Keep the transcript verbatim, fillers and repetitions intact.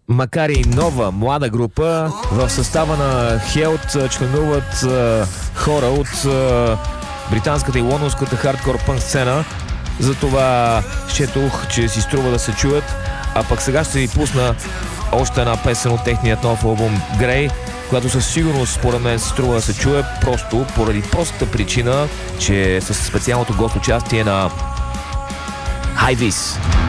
Макар и нова, млада група, в състава на Хелт членуват а, хора от а, британската и лондонската хардкор пънк сцена. Затова счетох, че си струва да се чуят. А пък сега ще ви пусна още една песен от техният нов албум Grey, която със сигурност според мен се струва да се чуе, просто поради простата причина, че е с специалното гост участие на High Vis.